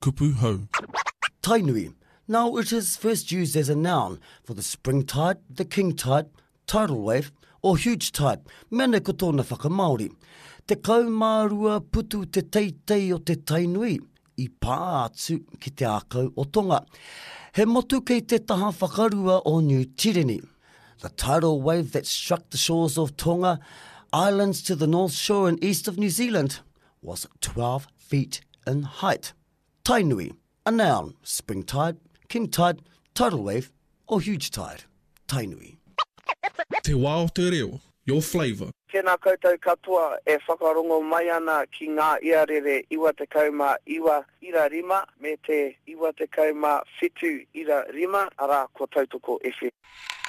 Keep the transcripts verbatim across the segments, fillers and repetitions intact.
kupu hau. Tainui. Now it is first used as a noun for the spring tide, the king tide, tidal wave, or huge tide. Mene ko tōna whakamaori. Te kaumārua putu te teitei o te tainui, I pā atu ki te ākau o Tonga. He motu kei te taha whakarua o New Tireni. The tidal wave that struck the shores of Tonga, islands to the north shore and east of New Zealand, was twelve feet in height. Tainui, a noun, spring tide, king tide, tidal wave, or huge tide. Tainui. Te wā o te reo, your flavour. Tēnā koutou katoa e whakarongo mai ana ki ngā iarere iwa te kauma iwa ira rima me te iwa te kauma whitu ira rima ara ko tautoko F M.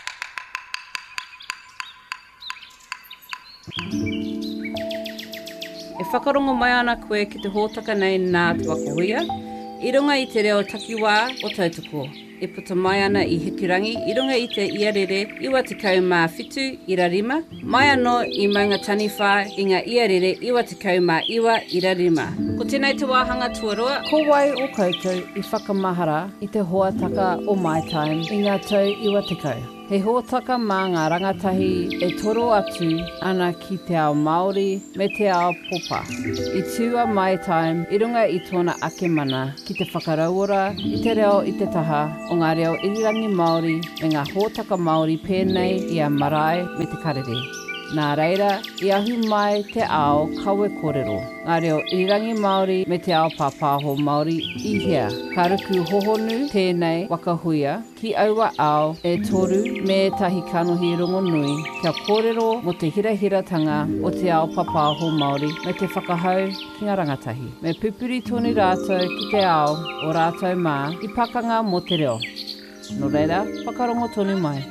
E whakarongo mai ana koe ki te hōtaka nei nā te wakahuia. I runga I te reo takiwā o tautoko. E puta mai ana I hikirangi, I runga I te iarere iwa te kauma whitu ira rima. Mai anō I maunga taniwha I ngā iarere iwa te kauma iwa ira rima. Ko tēnei te wāhanga tuarua. Ko wai o koutou I whakamahara I te hoataka o My Time I ngā tau iwa te kau. He hoataka mā ngā rangatahi e toro atu ana ki te ao Māori me te ao Popa. I tua My Time I runga I tōna ake mana ki te whakarauora I te reo I te taha o ngā reo irirangi Māori me ngā hoataka Māori pēnei I a marae me te karere. Nā reira, I ahu mai te ao kawe kōrero. Ngā reo irirangi Māori me te ao pāpāho Māori I hea. Ka ruku hohonu tēnei wakahuia ki aua ao e toru me tahi kanohi rongo nui kia kōrero mo te hirahiratanga o te ao pāpāho Māori me te whakahau ki ngā rangatahi. Me pupuri tonu rātou ki te ao o rātou mā I pakanga mo te reo. Nō reira, whakarongo tonu mai.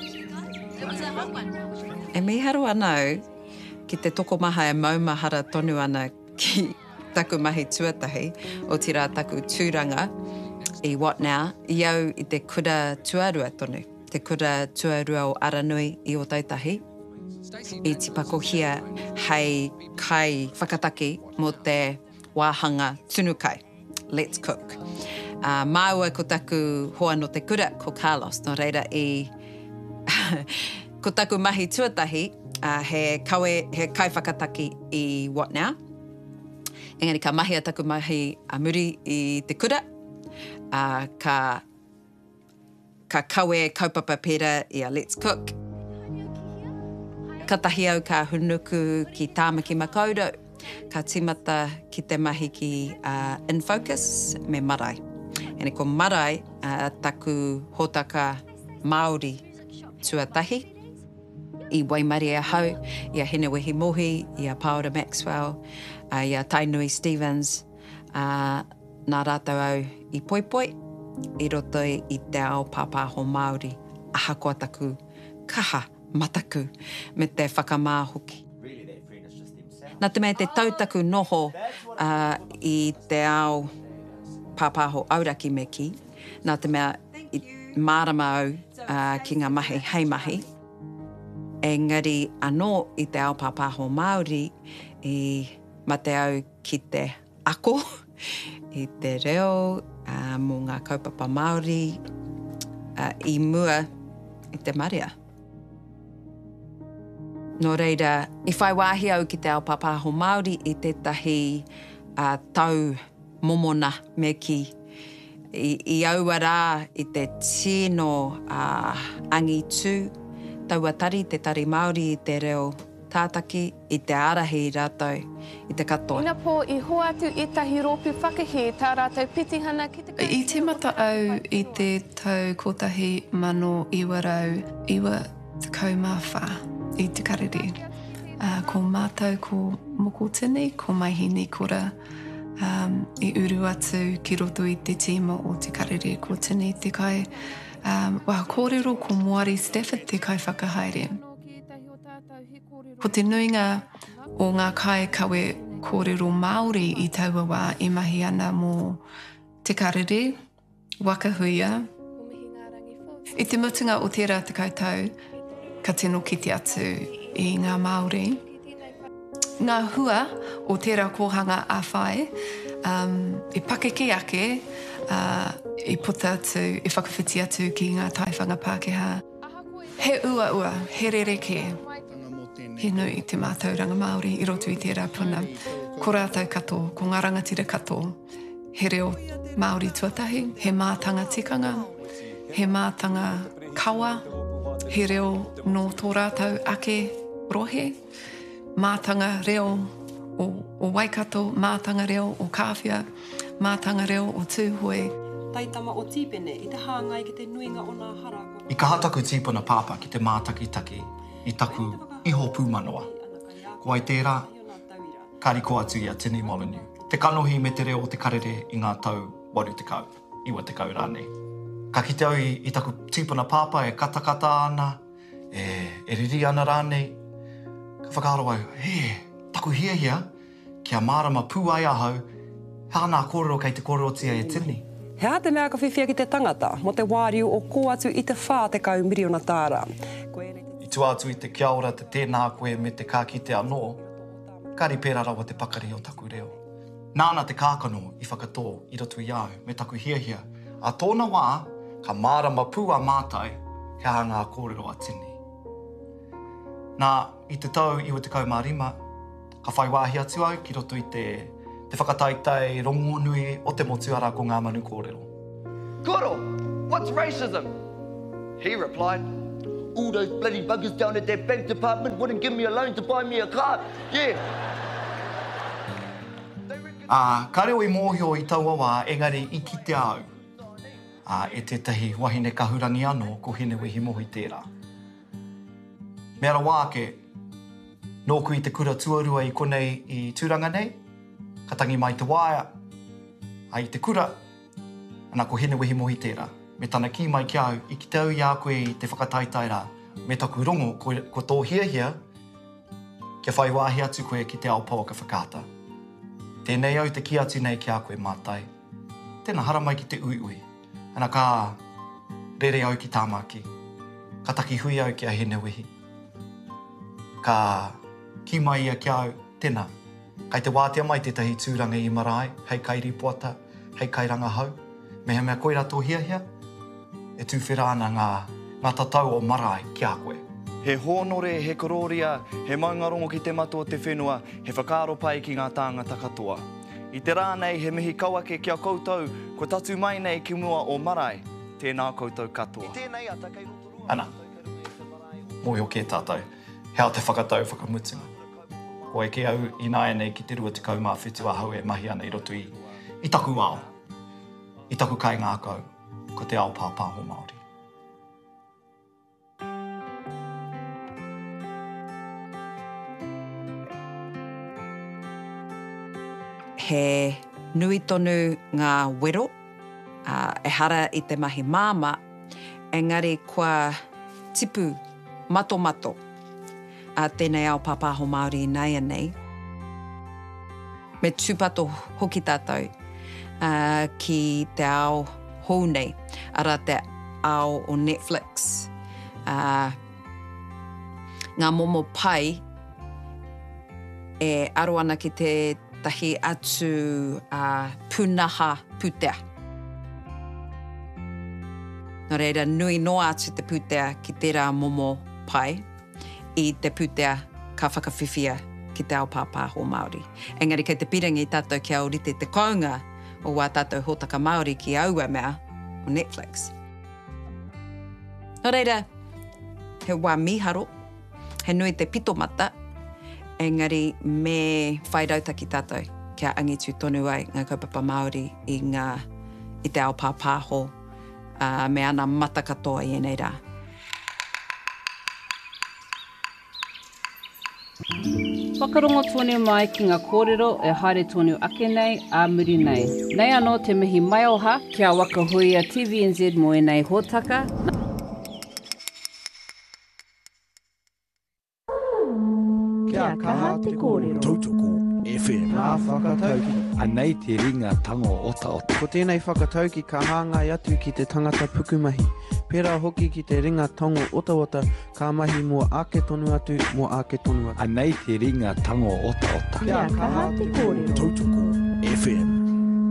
E miharu anau ki te tokomaha e maumahara tonu ana ki taku mahi tuatahi o tira taku tūranga I What Now, I au I te kura tuarua tonu, te kura tuarua o Aranui I o Tautahi. I tipakohia hei kai whakataki mo te wāhanga tunukai, Let's Cook. Uh, māua ko taku hoa no te kura ko Carlos, no reira I... Ko taku mahi tuatahi, uh, he kawe, he kai whakataki I What Now. Engari ka mahi a taku mahi a muri I te kura. Uh, ka, ka kawe kaupapa pera I a Let's Cook. Ka tahi au ka hunuku ki Tāmaki Makaurau. Ka timata ki te mahi ki uh, In Focus me marae. Ene ko marae uh, taku hōtaka Māori tuatahi. I Waimaria Hau, I a Hinewehi Mohi, I a Paora Maxwell, uh, I a Tainui Stevens, uh, nā rātou au I Poipoi, I roto I te ao pāpāho Māori, aha koa taku kaha mataku me te whakamāhoki. Nā te mea te tautaku noho uh, I te ao pāpāho auraki me ki, nā te mea I mārama au uh, ki ngā mahi heimahi, Engari anō I te ao pāpāho Māori I ma te au ki te ako, I te reo, uh, mō ngā kaupapa Māori, uh, I mua I te maria. Nō reira, I whai wāhi au ki te ao pāpāho Māori I tētahi uh, tau momona me ki. I, I aua rā I te tino uh, angitu, Tauatari, te tari Māori I te reo tātaki, I te arahi I rātou, I te katoa. Ina pō I hoa atu etahi rōpū whakahe tā rātou pitihana ki te... I te mata au I te tau kotahi mano iwa rau, iwa te kaumawha I te karere. Uh, ko mātou ko moko tini, ko maihini kora, um, I uru atu ki roto I te tīma o te karere, ko tini te kai, Um, wā kōrero ko Moari Stafford te kai whakahaere. Ko te nuinga o ngā kai kawe kōrero Māori I taua wā I mahi ana mō te karere, wakahuia. I te mutunga o tērā te koutou, ka tino kiti atu I ngā Māori. Ngā hua o tērā kōhanga āwhai, um, I pakeke ake, uh, i puta atu, i whakawhiti atu ki ngā taiwhanga Pākehā. He ua ua, he rereke. He nui te mātauranga Māori i roto i tērā puna. Ko rātou katoa, ko ngā rangatira katoa. He reo Māori tuatahi, he mātanga tikanga, he mātanga kawa, he reo no tō rātou ake rohe, mātanga reo o, o Waikato, mātanga reo o Kāwhia, mātanga reo o Tūhoe. Taitama o tīpene, i te hāngai ki te nuinga o nā hara. I ka hataku tīpuna pāpā ki te mātakitaki i taku iho pūmanoa. Ko ai tērā, kariko atu i a tini Molyneux. Te kanohi me te reo o te karere i ngā tau waru te kau, iwa te kau rānei. Ka kite au i, i taku tīpuna pāpā e katakata ana, e, e riri ana rānei. Ka whakaaro au, he, taku hia hia, kia mārama pū ai ahau, hā nā kōrero kei te kōrero tia e tini. Hea te mea ka whiwhia ki te tangata, mo te wāriu o ko atu i te whā te kau miriona tāra. I tu atu i te kia ora te tēnā koe me te kā ki te anō, kari pērā rawa te pakari o taku reo. Nāna te kākano i whakatō i roto i au me taku hia hia, a tōna wā ka mārama pū a mātai hea ngā kōrero a tini. Nā, i te tau iwa te kau mārima, ka whai wāhi atu au ki roto i te te whakataitai rongo nui o te motu ara ko ngā manu kōrero. Koro, what's racism? He replied, all those bloody buggers down at their bank department wouldn't give me a loan to buy me a car. Yeah. Ah, ka reo i mōhio i taua wā, engari i ki te au. Ah, e tētahi wahine kahurangi anō ko hine wehi mohi tērā. Mea ra wāke, nōku i te kura tuarua i konei i tūranga nei, ka tangi mai te waia, ai te kura, ana ko hine wehi mohi tērā. Me tana ki mai ki au, i ki te au i a koe i te whakataitai rā, me taku rongo ko, ko tō hia hia, kia whai wāhi atu koe ki te ao pau ka whakata. Tēnei au te ki atu nei ki a koe mātai. Tēnā hara mai ki te ui ui, ana ka rere au ki tāmaki, ka taki hui au ki a hine wehi. Ka ki mai ia ki au, tēnā. Kai te wātea mai tētahi tūranga i marae, hei kai ripoata, hei kai rangahau, me he mea koe rato hia hia, e tūwhera ana ngā, ngā tatau o marae ki a koe. He hōnore, he kororia, he maungarongo ki te matua te whenua, he whakaaro pai ki ngā tāngata katoa. I te rā nei, he mihi kauake kia koutou, ko tatu mai nei ki mua o marae, tēnā koutou katoa. Ana, mōhio kē tātou, hea te whakatau whakamutunga. Ko e ke au i nāia nei ki te rua te kaumā whetu ahau e mahi ana i roto i, i taku ao, i taku kai ngā kau, ko te ao pāpāho Māori. He nui tonu ngā wero, uh, e hara i te mahi māma, engari kua tipu mato mato, a tēnei ao pāpāho Māori i nāia nei. Me tūpato hoki tātou uh, ki te ao hou nei, ara te ao o Netflix. Uh, ngā momo pai e aro ana ki te tahi atu uh, punaha putea. Nō reira, nui noa atu te putea ki tērā momo pai, i te putea ka whakawhiwhia ki te ao pāpāho Māori. Engari kei te pirangi tātou ki au rite te kaunga o wā tātou hōtaka Māori ki aua mea o Netflix. Nō reira, he wā miharo, he nui te pitomata, engari me whairauta ki tātou kia angitu tonu ai ngā kaupapa Māori i, ngā, i te ao pāpāho uh, me ana matakatoa i enei rā. Whakarongo tonu mai ki ngā kōrero e haere tonu ake nei, a muri nei. Nei anō te mihi mai oha, kia wakahuia T V N Z mo e nei hōtaka. Kia kaha te kōrero. Tautoko F M. Nā whakatauki. Anei te ringa tango ota ota. Ko tēnei whakatauki ka hāngai atu ki te tangata pukumahi. Pērā hoki ki te ringa tango ota ota, ka mahi mua ake tonu atu, mua ake tonu atu. Anei te ringa tango ota ota. Kia kaha te kōrero. Tautoko F M.